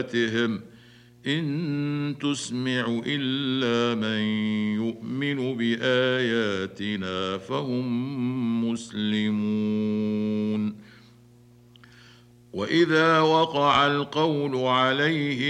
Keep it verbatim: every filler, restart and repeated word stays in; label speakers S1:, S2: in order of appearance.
S1: إن تسمع إلا من يؤمن بآياتنا فهم مسلمون. وإذا وقع القول عليهم